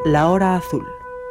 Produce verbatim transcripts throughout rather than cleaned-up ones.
La Hora Azul.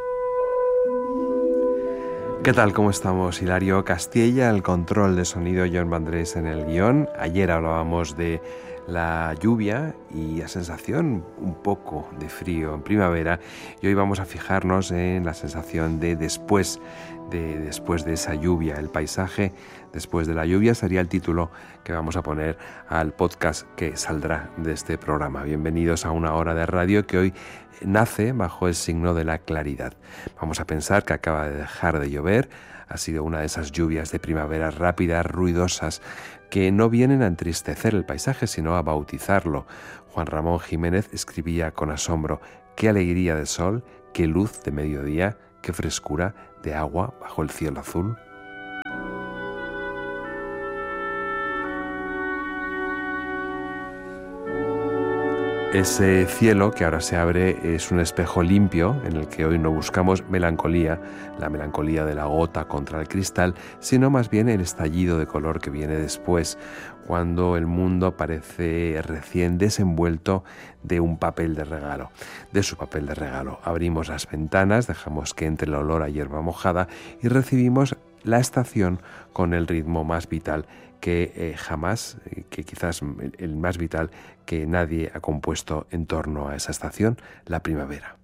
¿Qué tal? ¿Cómo estamos? Hilario Castilla, el control de sonido, John Vandrés en el guión. Ayer hablábamos de la lluvia y la sensación un poco de frío en primavera, y hoy vamos a fijarnos en la sensación de después de, después de esa lluvia. El paisaje después de la lluvia sería el título que vamos a poner al podcast que saldrá de este programa. Bienvenidos a una hora de radio que hoy nace bajo el signo de la claridad. Vamos a pensar que acaba de dejar de llover. Ha sido una de esas lluvias de primavera rápidas, ruidosas, que no vienen a entristecer el paisaje, sino a bautizarlo. Juan Ramón Jiménez escribía con asombro: qué alegría de sol, qué luz de mediodía, qué frescura de agua bajo el cielo azul. Ese cielo que ahora se abre es un espejo limpio en el que hoy no buscamos melancolía, la melancolía de la gota contra el cristal, sino más bien el estallido de color que viene después, cuando el mundo parece recién desenvuelto de un papel de regalo, de su papel de regalo. Abrimos las ventanas, dejamos que entre el olor a hierba mojada y recibimos la estación con el ritmo más vital que eh, jamás, eh, que quizás el, el más vital que nadie ha compuesto en torno a esa estación, la primavera.